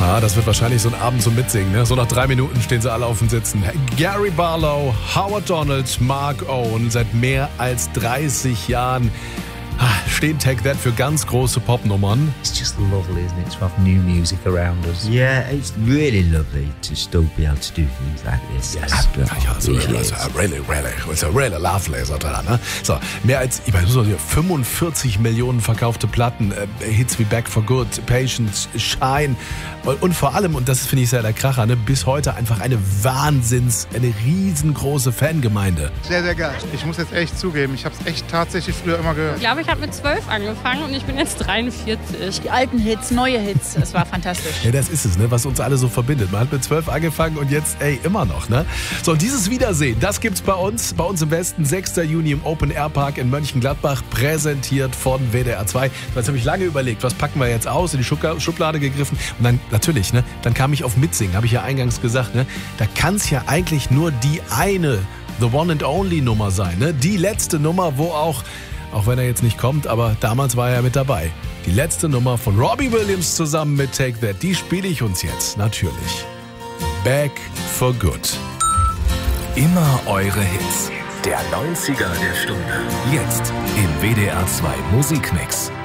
Das wird wahrscheinlich so ein Abend zum Mitsingen, ne? So nach 3 Minuten stehen sie alle auf dem Sitzen. Gary Barlow, Howard Donald, Mark Owen, seit mehr als 30 Jahren stehen Take That für ganz große Popnummern. It's just lovely, isn't it, to have new music around us? Yeah, it's really lovely to still be able to do things like this. Yes. Really lovely, sagt er, ne? So, mehr als, ich meine, 45 Millionen verkaufte Platten, Hits wie Back for Good, Patience, Shine und vor allem, und das finde ich sehr der Kracher, ne, bis heute einfach eine riesengroße Fangemeinde. Sehr, sehr geil. Ich muss jetzt echt zugeben, ich habe es echt tatsächlich früher immer gehört. Ich glaube, ich habe mit 12 angefangen und ich bin jetzt 43. Die alten Hits, neue Hits, es war fantastisch. Ja, das ist es, ne, was uns alle so verbindet. Man hat mit 12 angefangen und jetzt, immer noch, ne? So, und dieses Wiedersehen, das gibt's bei uns im Westen, 6. Juni im Open Air Park in Mönchengladbach, präsentiert von WDR 2. Jetzt habe ich lange überlegt, was packen wir jetzt aus, in die Schublade gegriffen und dann, natürlich, ne, dann kam ich auf Mitsingen, habe ich ja eingangs gesagt, ne, da kann es ja eigentlich nur die eine, The One and Only Nummer sein, ne, die letzte Nummer, wo auch wenn er jetzt nicht kommt, aber damals war er mit dabei. Die letzte Nummer von Robbie Williams zusammen mit Take That, die spiele ich uns jetzt, natürlich. Back for Good. Immer eure Hits. Der 90er der Stunde. Jetzt im WDR 2 Musikmix.